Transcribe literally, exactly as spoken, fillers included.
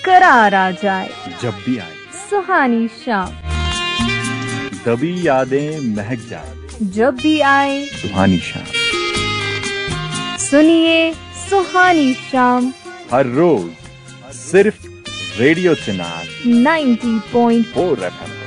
करार आ जाए जब भी आए सुहानी शाम, तभी यादें महक जाए जब भी आए सुहानी शाम। सुनिए सुहानी शाम हर रोज सिर्फ रेडियो चिनार ninety point four F M.